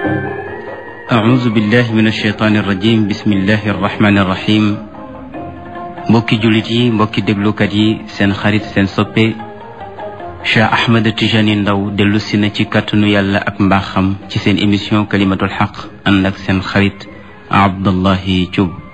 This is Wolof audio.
أعوذ بالله من الشيطان الرجيم بسم الله الرحمن الرحيم mbokki jullit yi mbokki déglukat yi seen xarit seen soppe Cheikh Ahmed Tijani Ndaw dellu si na ci kàttanu yàlla ak mbaaxam ci seen émission kalimatul xaq ànd ak seen xarit Abdullahi Thioub